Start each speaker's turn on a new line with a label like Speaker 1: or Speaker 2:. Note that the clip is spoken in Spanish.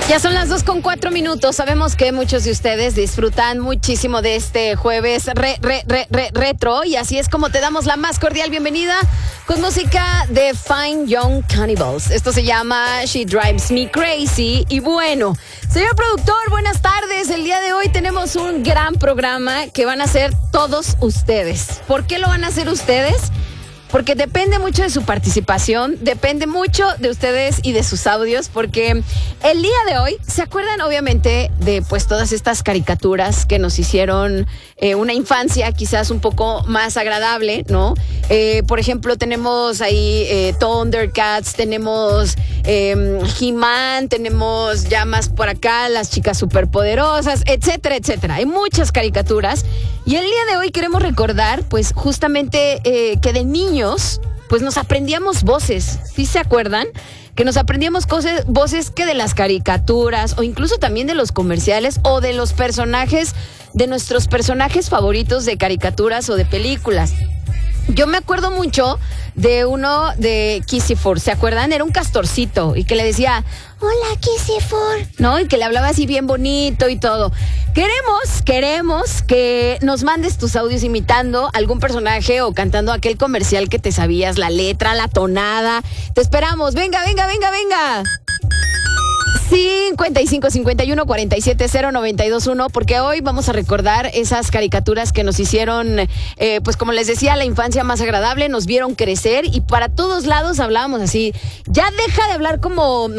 Speaker 1: Ya son las 2:04. Sabemos que muchos de ustedes disfrutan muchísimo de este jueves retro, y así es como te damos la más cordial bienvenida con música de Fine Young Cannibals. Esto se llama She Drives Me Crazy. Y bueno, señor productor, buenas tardes. El día de hoy tenemos un gran programa que van a hacer todos ustedes. ¿Por qué lo van a hacer ustedes? Porque depende mucho de su participación, depende mucho de ustedes y de sus audios, porque el día de hoy, ¿se acuerdan obviamente de pues todas estas caricaturas que nos hicieron una infancia quizás un poco más agradable, ¿no? Por ejemplo, tenemos ahí Thundercats, tenemos He-Man, tenemos ya más por acá las chicas superpoderosas, etcétera, etcétera. Hay muchas caricaturas y el día de hoy queremos recordar pues justamente que de niños pues nos aprendíamos voces, ¿sí se acuerdan? Que nos aprendíamos voces que de las caricaturas o incluso también de los comerciales o de los personajes, de nuestros personajes favoritos de caricaturas o de películas. Yo me acuerdo mucho de uno de Kissy-Fur, ¿se acuerdan? Era un castorcito y que le decía, hola Kissy-Fur, ¿no? Y que le hablaba así bien bonito y todo. Queremos que nos mandes tus audios imitando algún personaje o cantando aquel comercial que te sabías, la letra, la tonada. Te esperamos, venga. 55 51 47 0921, porque hoy vamos a recordar esas caricaturas que nos hicieron, pues como les decía, la infancia más agradable, nos vieron crecer y para todos lados hablábamos así. Ya deja de hablar como